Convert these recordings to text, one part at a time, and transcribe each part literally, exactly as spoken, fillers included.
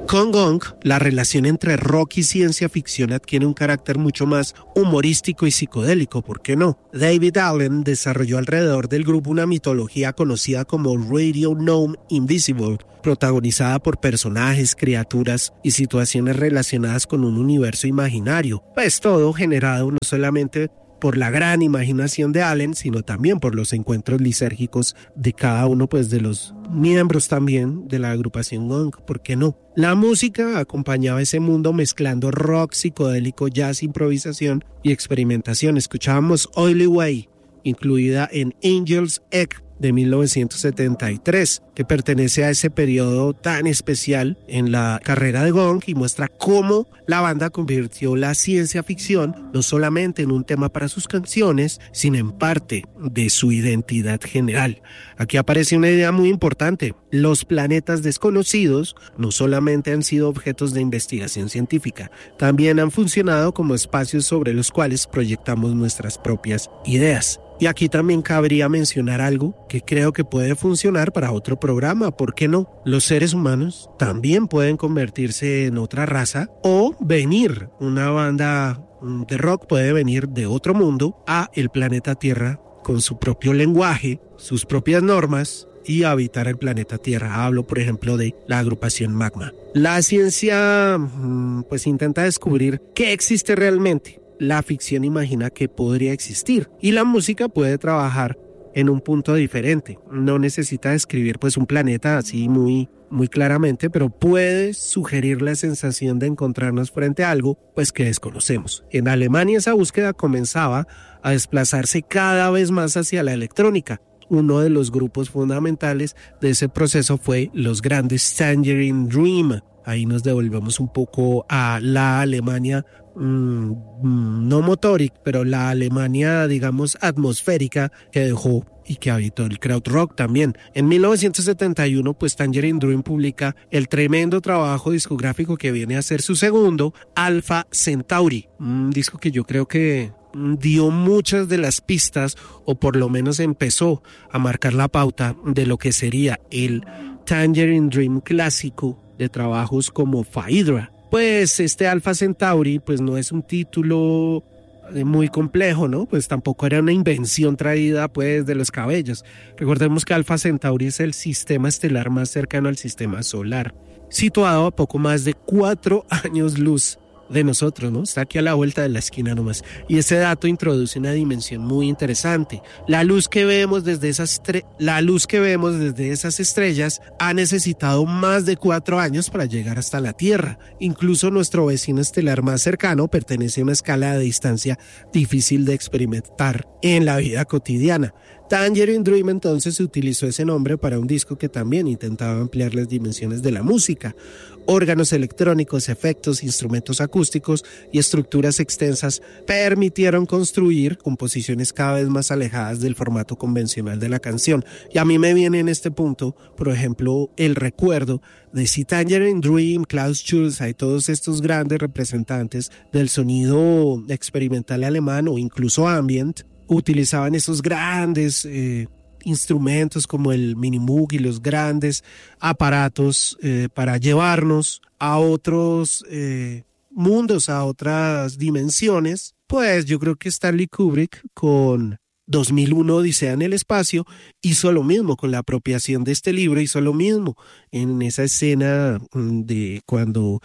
Con Gong, la relación entre rock y ciencia ficción adquiere un carácter mucho más humorístico y psicodélico, ¿por qué no? David Allen desarrolló alrededor del grupo una mitología conocida como Radio Gnome Invisible, protagonizada por personajes, criaturas y situaciones relacionadas con un universo imaginario. Pues todo generado no solamente por la gran imaginación de Allen, sino también por los encuentros lisérgicos de cada uno pues, de los miembros también de la agrupación Gong, ¿por qué no? La música acompañaba ese mundo mezclando rock psicodélico, jazz, improvisación y experimentación. Escuchábamos Oily Way, incluida en Angel's Egg de mil novecientos setenta y tres, que pertenece a ese periodo tan especial en la carrera de Gong y muestra cómo la banda convirtió la ciencia ficción no solamente en un tema para sus canciones, sino en parte de su identidad general. Aquí aparece una idea muy importante. Los planetas desconocidos no solamente han sido objetos de investigación científica, también han funcionado como espacios sobre los cuales proyectamos nuestras propias ideas. Y aquí también cabría mencionar algo que creo que puede funcionar para otro programa, ¿por qué no? Los seres humanos también pueden convertirse en otra raza o venir, una banda de rock puede venir de otro mundo a el planeta Tierra con su propio lenguaje, sus propias normas y habitar el planeta Tierra. Hablo, por ejemplo, de la agrupación Magma. La ciencia pues intenta descubrir qué existe realmente. La ficción imagina que podría existir y la música puede trabajar en un punto diferente. No necesita describir pues un planeta así muy, muy claramente, pero puede sugerir la sensación de encontrarnos frente a algo pues que desconocemos. En Alemania esa búsqueda comenzaba a desplazarse cada vez más hacia la electrónica. Uno de los grupos fundamentales de ese proceso fue los grandes Tangerine Dream. Ahí nos devolvemos un poco a la Alemania, mmm, no motoric, pero la Alemania, digamos, atmosférica que dejó y que habitó el krautrock también. En mil novecientos setenta y uno, pues Tangerine Dream publica el tremendo trabajo discográfico que viene a ser su segundo, Alpha Centauri, un disco que yo creo que dio muchas de las pistas, o por lo menos empezó a marcar la pauta de lo que sería el Tangerine Dream clásico de trabajos como Phaedra. Pues este Alpha Centauri pues no es un título muy complejo, ¿no? Pues tampoco era una invención traída pues de los cabellos. Recordemos que Alpha Centauri es el sistema estelar más cercano al sistema solar, situado a poco más de cuatro años luz de nosotros, ¿no? Está aquí a la vuelta de la esquina nomás. Y ese dato introduce una dimensión muy interesante. La luz que vemos desde esas tre- la luz que vemos desde esas estrellas ha necesitado más de cuatro años para llegar hasta la Tierra. Incluso nuestro vecino estelar más cercano pertenece a una escala de distancia difícil de experimentar en la vida cotidiana. Tangerine Dream entonces utilizó ese nombre para un disco que también intentaba ampliar las dimensiones de la música. Órganos electrónicos, efectos, instrumentos acústicos y estructuras extensas permitieron construir composiciones cada vez más alejadas del formato convencional de la canción. Y a mí me viene en este punto, por ejemplo, el recuerdo de si Tangerine Dream, Klaus Schulze, hay todos estos grandes representantes del sonido experimental alemán o incluso ambient, utilizaban esos grandes eh, instrumentos como el Minimoog y los grandes aparatos eh, para llevarnos a otros eh, mundos, a otras dimensiones. Pues yo creo que Stanley Kubrick con dos mil uno Odisea en el espacio hizo lo mismo con la apropiación de este libro, hizo lo mismo en esa escena de cuando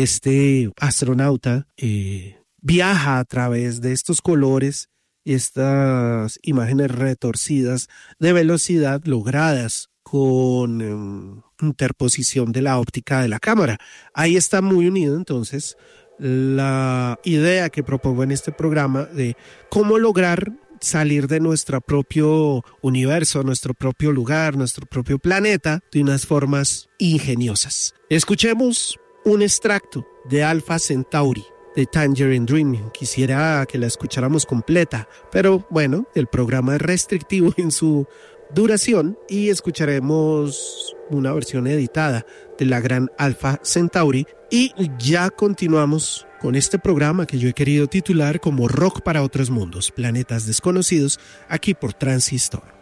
este astronauta eh, viaja a través de estos colores, estas imágenes retorcidas de velocidad logradas con um, interposición de la óptica de la cámara. Ahí está muy unido entonces la idea que propongo en este programa de cómo lograr salir de nuestro propio universo, nuestro propio lugar, nuestro propio planeta de unas formas ingeniosas. Escuchemos un extracto de Alpha Centauri de Tangerine Dream. Quisiera que la escucháramos completa, pero bueno, el programa es restrictivo en su duración y escucharemos una versión editada de la gran Alpha Centauri y ya continuamos con este programa que yo he querido titular como Rock para otros mundos, planetas desconocidos, aquí por Transistor.